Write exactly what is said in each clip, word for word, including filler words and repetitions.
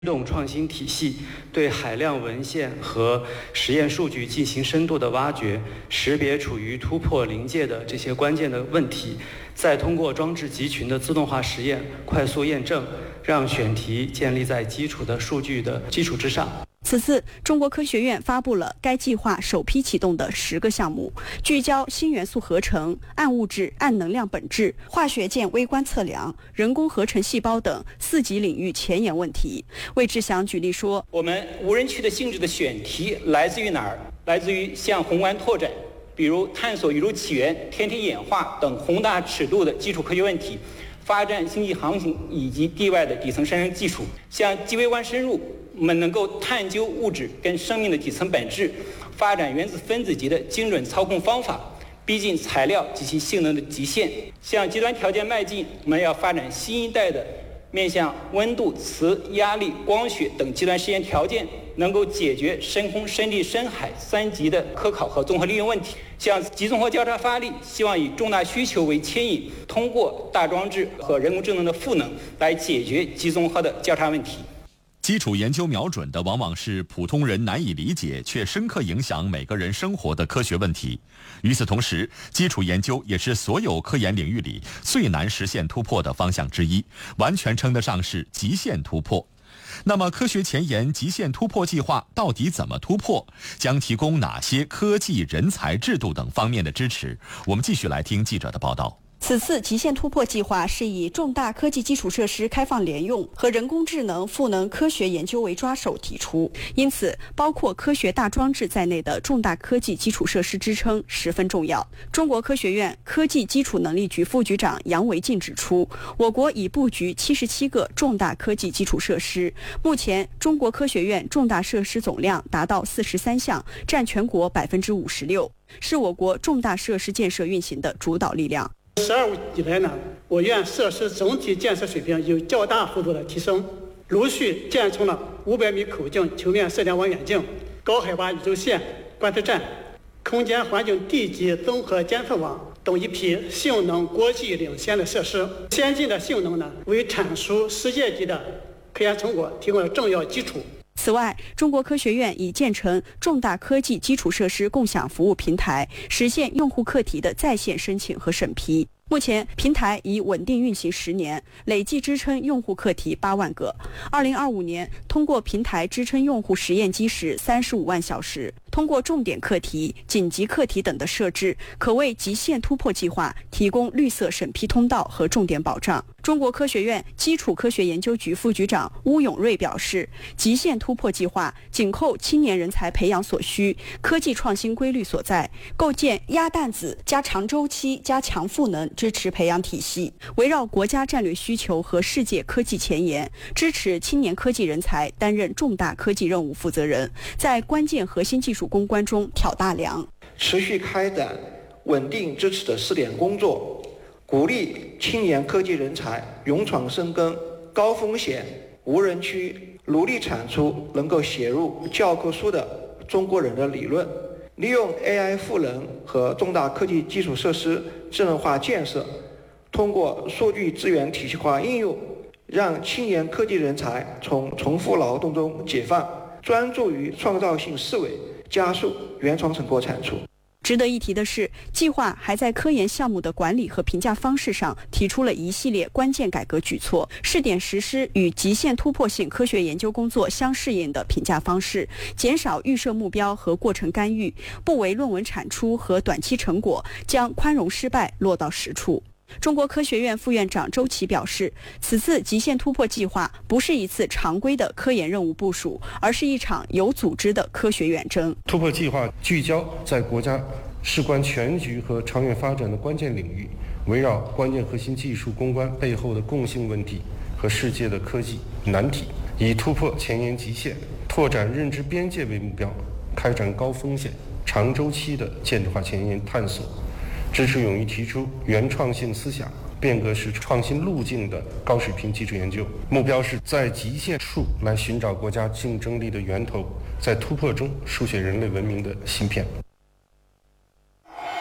推动创新体系，对海量文献和实验数据进行深度的挖掘，识别处于突破临界的这些关键的问题，再通过装置集群的自动化实验快速验证，让选题建立在基础的数据的基础之上。 此次，中国科学院发布了该计划首批启动的十个项目，聚焦新元素合成、暗物质、暗能量本质、化学键微观测量、人工合成细胞等四级领域前沿问题。魏志祥举例说， 我们无人区的性质的选题来自于哪儿？来自于向宏观拓展，比如探索宇宙起源、天体演化等宏大尺度的基础科学问题，发展星际航行以及地外的底层生成技术。向极微观深入，我们能够探究物质跟生命的底层本质，发展原子分子级的精准操控方法，逼近材料及其性能的极限。向极端条件迈进，我们要发展新一代的面向温度、磁、压力、光学等极端实验条件，能够解决深空、深地、深海三级的科考和综合利用问题。向极综合交叉发力，希望以重大需求为牵引，通过大装置和人工智能的赋能来解决极综合的交叉问题。 基础研究瞄准的往往是普通人难以理解却深刻影响每个人生活的科学问题。与此同时，基础研究也是所有科研领域里最难实现突破的方向之一，完全称得上是极限突破。那么科学前沿极限突破计划到底怎么突破？将提供哪些科技、人才、制度等方面的支持？我们继续来听记者的报道。 此次极限突破计划是以重大科技基础设施开放联用和人工智能赋能科学研究为抓手提出，因此包括科学大装置在内的重大科技基础设施支撑十分重要。中国科学院科技基础能力局副局长杨维进指出，我国已布局七十七个重大科技基础设施，目前中国科学院重大设施总量达到四十三项，占全国百分之五十六，是我国重大设施建设运行的主导力量。 十二五以来呢，我院设施总体建设水平有较大幅度的提升，陆续建成了五百米口径球面射电望远镜、高海拔宇宙线观测站、空间环境地级综合监测网等一批性能国际领先的设施。先进的性能呢，为阐述世界级的科研成果提供了重要基础。 此外，中国科学院已建成重大科技基础设施共享服务平台，实现用户课题的在线申请和审批。目前，平台已稳定运行十年，累计支撑用户课题八万个。二零二五年，通过平台支撑用户实验基石三十五万小时。通过重点课题、紧急课题等的设置，可为极限突破计划提供绿色审批通道和重点保障。中国科学院基础科学研究局副局长邬永瑞表示，极限突破计划紧扣青年人才培养所需、科技创新规律所在，构建鸭蛋子加长周期加强赋能支持培养体系，围绕国家战略需求和世界科技前沿，支持青年科技人才担任重大科技任务负责人，在关键核心技术攻关中挑大梁， 持续开展稳定支持的试点工作，鼓励青年科技人才勇闯深耕高风险无人区，努力产出能够写入教科书的中国人的理论，利用 A I 赋能和重大科技基础设施智能化建设，通过数据资源体系化应用，让青年科技人才从重复劳动中解放，专注于创造性思维，加速原创成果产出。 值得一提的是，计划还在科研项目的管理和评价方式上提出了一系列关键改革举措，试点实施与极限突破性科学研究工作相适应的评价方式，减少预设目标和过程干预，不为论文产出和短期成果，将宽容失败落到实处。中国科学院副院长周琦表示，此次极限突破计划不是一次常规的科研任务部署，而是一场有组织的科学远征。 突破计划聚焦在国家事关全局和长远发展的关键领域，围绕关键核心技术攻关背后的共性问题和世界的科技难题，以突破前沿极限、拓展认知边界为目标，开展高风险、长周期的建制化前沿探索，支持勇于提出原创性思想、变革式创新路径的高水平基础研究，目标是在极限处来寻找国家竞争力的源头，在突破中书写人类文明的芯片。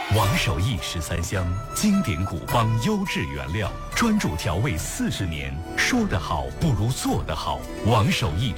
王守义十三香，经典古方优质原料，专注调味四十年，说得好不如做得好。王守义